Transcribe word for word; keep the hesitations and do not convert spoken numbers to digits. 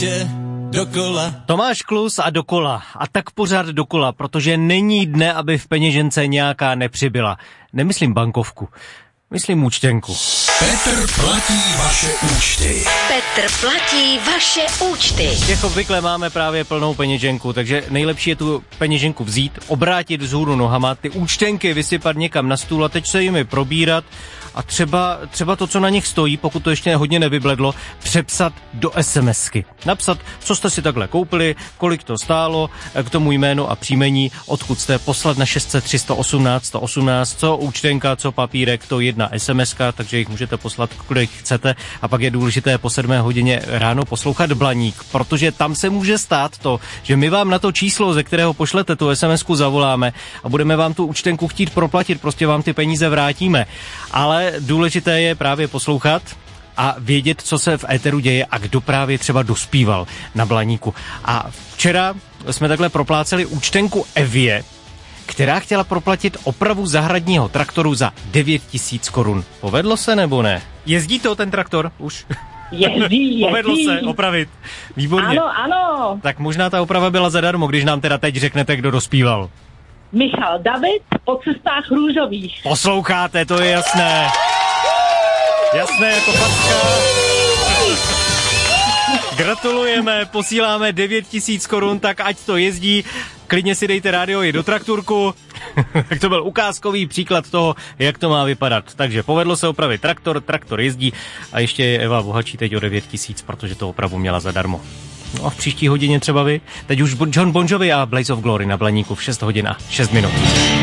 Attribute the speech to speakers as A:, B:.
A: životě dokola.
B: Tomáš Klus a dokola. A tak pořád dokola, protože není dne, aby v peněžence nějaká nepřibyla. Nemyslím bankovku, myslím účtenku.
A: Petr platí vaše účty.
C: Petr platí vaše účty.
B: Těch obvykle máme právě plnou peněženku, takže nejlepší je tu peněženku vzít, obrátit vzhůru nohama, ty účtenky vysypat někam na stůl a teď se jimi probírat a třeba, třeba to, co na nich stojí, pokud to ještě hodně nevybledlo, přepsat do SMSky. Napsat, co jste si takhle koupili, kolik to stálo, k tomu jméno a příjmení, odkud jste, poslat na šest set tři sto osmnáct sto osmnáct, co účtenka, co papírek, to jedna SMSka, takže jich můžete poslat, kolik chcete. A pak je důležité po sedmé hodině ráno poslouchat Blaník, protože tam se může stát to, že my vám na to číslo, ze kterého pošlete tu SMSku, zavoláme a budeme vám tu účtenku chtít proplatit, prostě vám ty peníze vrátíme. Ale důležité je právě poslouchat a vědět, co se v éteru děje a kdo právě třeba dospíval na Blaníku. A včera jsme takhle propláceli účtenku Evě, která chtěla proplatit opravu zahradního traktoru za devět tisíc korun. Povedlo se nebo ne? Jezdí to ten traktor už?
D: Jezdí, jezdí.
B: Povedlo se opravit. Výborně.
D: Ano, ano.
B: Tak možná ta oprava byla zadarmo, když nám teda teď řeknete, kdo dospíval.
D: Michal David po cestách růžových.
B: Posloucháte, to je jasné. Jasné jako facka. Gratulujeme, posíláme devět tisíc korun, tak ať to jezdí. Klidně si dejte rádio i do traktorku. Tak to byl ukázkový příklad toho, jak to má vypadat. Takže povedlo se opravit traktor, traktor jezdí a ještě je Eva bohatší teď o devět tisíc, protože to opravu měla zadarmo. No a v příští hodině třeba vy. Teď už John Bon Jovi a Blaze of Glory na Blaníku v šest hodin a šest minut.